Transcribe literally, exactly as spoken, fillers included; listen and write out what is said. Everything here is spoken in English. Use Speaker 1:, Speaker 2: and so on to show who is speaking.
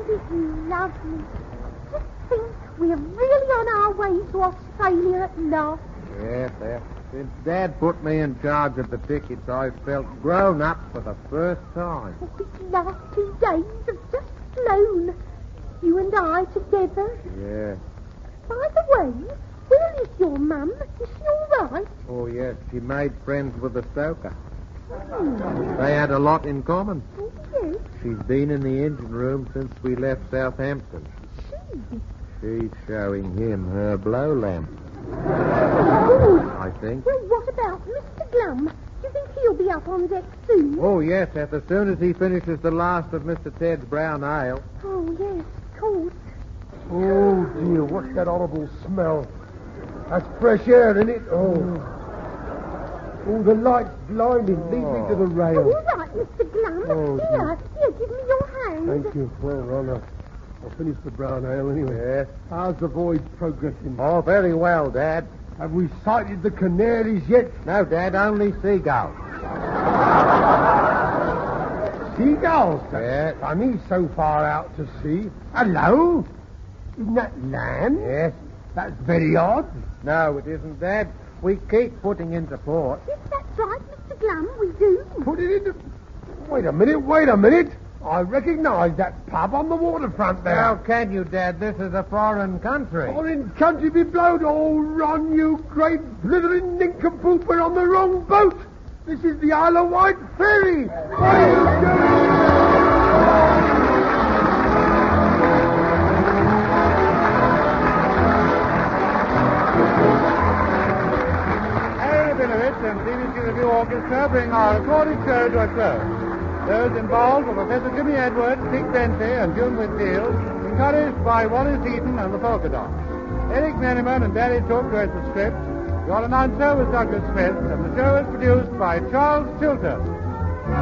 Speaker 1: it lovely? Just think, we're really on our way to Australia at last.
Speaker 2: Yes, yes. Since Dad put me in charge of the tickets, I've felt grown up for the first time.
Speaker 1: Oh, these last two days have just flown. You and I together.
Speaker 2: Yeah.
Speaker 1: By the way, where is your mum? Is she all right?
Speaker 2: Oh, yes. She made friends with the stoker.
Speaker 1: Hmm.
Speaker 2: They had a lot in common.
Speaker 1: Oh, yes.
Speaker 2: She's been in the engine room since we left Southampton.
Speaker 1: She?
Speaker 2: She's showing him her blow lamp.
Speaker 1: Oh.
Speaker 2: I think.
Speaker 1: Well, what about Mister Glum? Do you think he'll be up on deck soon?
Speaker 2: Oh, yes, Seth, as soon as he finishes the last of Mister Ted's brown ale.
Speaker 1: Oh, yes, of course.
Speaker 3: Oh, dear, what's that horrible smell? That's fresh air, isn't it? Oh. Oh, the light's blinding. Lead me to the rail.
Speaker 1: Oh, all right, Mister Glum.
Speaker 3: Oh,
Speaker 1: here, here, give me your hand.
Speaker 3: Thank you. Well, Ron, I'll finish the brown ale anyway.
Speaker 2: Yes.
Speaker 3: How's the voyage progressing?
Speaker 2: Oh, very well, Dad.
Speaker 3: Have we sighted the Canaries yet?
Speaker 2: No, Dad, only seagulls.
Speaker 3: Seagulls?
Speaker 2: Yes.
Speaker 3: Funny, so far out to sea. Hello? Isn't that land?
Speaker 2: Yes.
Speaker 3: That's very odd.
Speaker 2: No, it isn't, Dad. We keep putting into port.
Speaker 1: Yes, that's right, Mister Glum, we do.
Speaker 3: Put it into... Wait a minute, wait a minute. I recognise that pub on the waterfront there.
Speaker 2: How can you, Dad? This is a foreign country.
Speaker 3: Foreign country be blowed. Oh, Ron, you great blithering nincompoop. We're on the wrong boat. This is the Isle of Wight ferry. What are you doing?
Speaker 4: Harry Rabinovich and C B C Review Orchestra bring our recorded show to a close. Those involved were Professor Jimmy Edwards, Dick Bentley, and June Whitfield, encouraged by Wallace Eaton and the Polka Dots. Eric Merriman and Barry Took wrote the script. Your announcer was Douglas Smith, and the show was produced by Charles Chilter.